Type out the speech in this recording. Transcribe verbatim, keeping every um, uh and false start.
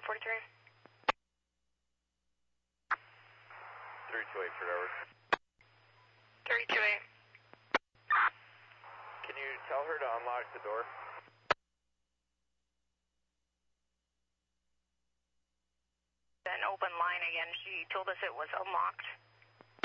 nine forty-three. three two eight for Edward. three two eight. Can you tell her to unlock the door? An open line again. She told us it was unlocked.